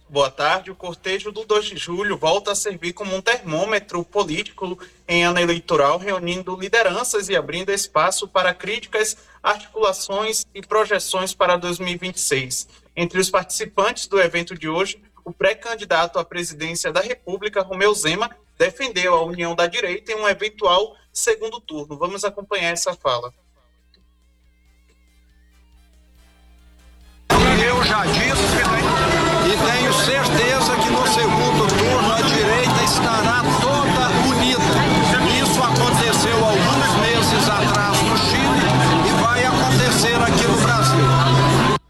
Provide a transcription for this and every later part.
Boa tarde. O cortejo do 2 de julho volta a servir como um termômetro político em ano eleitoral, reunindo lideranças e abrindo espaço para críticas, articulações e projeções para 2026. Entre os participantes do evento de hoje, o pré-candidato à presidência da República, Romeu Zema, defendeu a união da direita em um eventual segundo turno. Vamos acompanhar essa fala. Eu já disse e tenho certeza que no segundo turno a direita estará toda unida. Isso aconteceu alguns meses atrás no Chile e vai acontecer aqui no Brasil.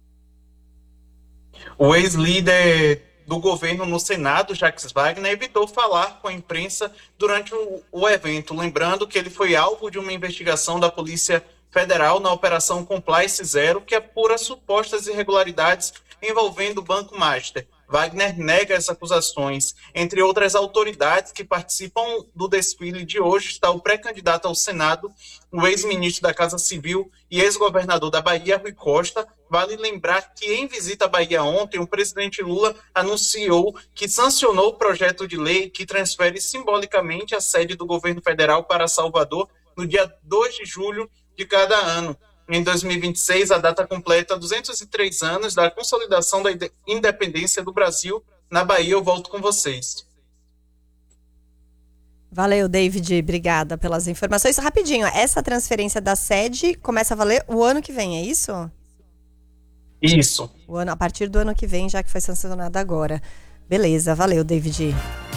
O ex-líder do governo no Senado, Jacques Wagner, evitou falar com a imprensa durante o evento, lembrando que ele foi alvo de uma investigação da Polícia Federal na Operação Compliance Zero, que apura supostas irregularidades envolvendo o Banco Master. Wagner nega as acusações. Entre outras autoridades que participam do desfile de hoje está o pré-candidato ao Senado, o ex-ministro da Casa Civil e ex-governador da Bahia, Rui Costa. Vale lembrar que em visita à Bahia ontem, o presidente Lula anunciou que sancionou o projeto de lei que transfere simbolicamente a sede do governo federal para Salvador no dia 2 de julho de cada ano. Em 2026, a data completa 203 anos da consolidação da independência do Brasil. Na Bahia, eu volto com vocês. Valeu, David. Obrigada pelas informações. Rapidinho, essa transferência da sede começa a valer o ano que vem, é isso? Isso. A partir do ano que vem, já que foi sancionada agora. Beleza, valeu, David.